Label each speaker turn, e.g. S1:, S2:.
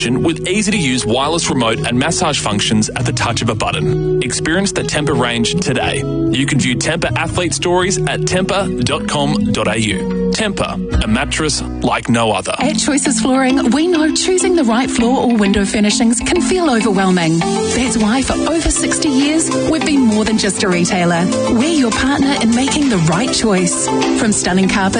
S1: with easy-to-use wireless remote and massage functions at the touch of a button. Experience the Tempur range today. You can view Tempur athlete stories at tempur.com.au. Tempur, a mattress like no other.
S2: At Choices Flooring, we know choosing the right floor or window furnishings can feel overwhelming. That's why for over 60 years, we've been more than just a retailer. We're your partner in making the right choice. From stunning carpets